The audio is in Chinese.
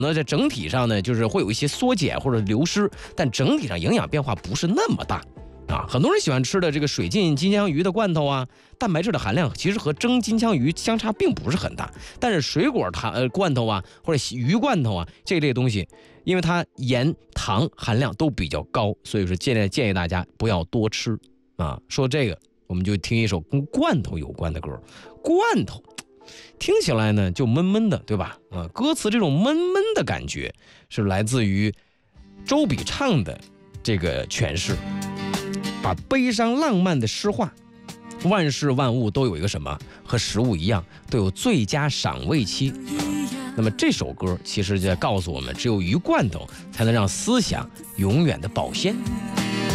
那在整体上呢，就是会有一些缩减或者流失，但整体上营养变化不是那么大。很多人喜欢吃的这个水浸金枪鱼的罐头啊，蛋白质的含量其实和蒸金枪鱼相差并不是很大，但是水果罐头啊或者鱼罐头啊这类东西，因为它盐糖含量都比较高，所以说建议大家不要多吃啊。说这个，我们就听一首跟罐头有关的歌。罐头听起来呢就闷闷的，对吧？歌词这种闷闷的感觉是来自于周笔畅的这个诠释。把悲伤浪漫的诗化，万事万物都有一个什么，和食物一样，都有最佳赏味期。那么这首歌其实就在告诉我们，只有鱼罐头才能让思想永远的保鲜。